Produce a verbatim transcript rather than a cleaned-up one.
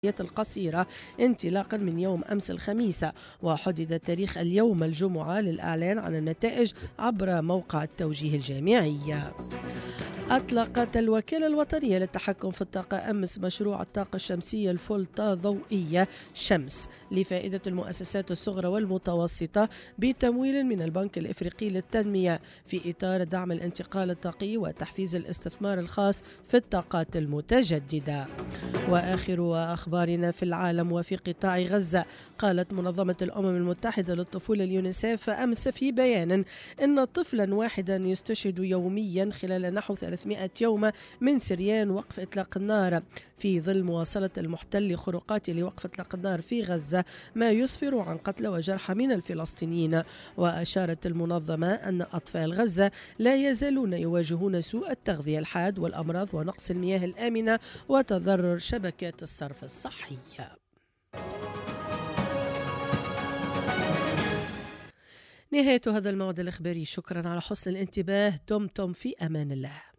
القصيرة انطلاقا من يوم أمس الخميس، وحدد تاريخ اليوم الجمعة للإعلان عن النتائج عبر موقع التوجيه الجامعي. أطلقت الوكالة الوطنية للتحكم في الطاقة أمس مشروع الطاقة الشمسية الفولتا ضوئية شمس لفائدة المؤسسات الصغرى والمتوسطة بتمويل من البنك الإفريقي للتنمية في إطار دعم الانتقال الطاقي وتحفيز الاستثمار الخاص في الطاقات المتجددة. وآخر أخبارنا في العالم وفي قطاع غزة، قالت منظمة الأمم المتحدة للطفولة اليونيسيف أمس في بيان إن طفلا واحدا يستشهد يوميا خلال نحو ثلاثمائة يوم من سريان وقف إطلاق النار في ظل مواصلة المحتل خروقاته لوقف إطلاق النار في غزة، ما يسفر عن قتلى وجرحى من الفلسطينيين. وأشارت المنظمة أن أطفال غزة لا يزالون يواجهون سوء التغذية الحاد والأمراض ونقص المياه الآمنة وتضرر شبكات الصرف الصحية. نهاية هذا الموعد الإخباري، شكرا على حسن الانتباه، دمتم في أمان الله.